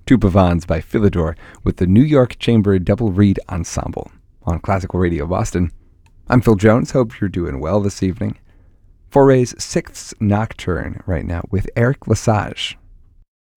Two Pavans by Philidor with the New York Chamber Double Reed Ensemble on Classical Radio Boston. I'm Phil Jones. Hope you're doing well this evening. Foray's Sixth Nocturne right now with Eric Lesage.